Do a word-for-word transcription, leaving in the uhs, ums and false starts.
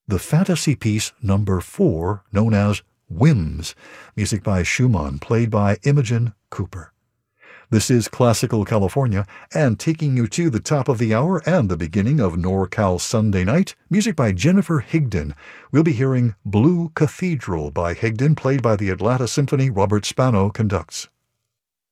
the fantasy piece number four, known as Whims, music by Schumann, played by Imogen Cooper. This is Classical California, and taking you to the top of the hour and the beginning of NorCal Sunday Night, music by Jennifer Higdon. We'll be hearing Blue Cathedral by Higdon, played by the Atlanta Symphony. Robert Spano conducts.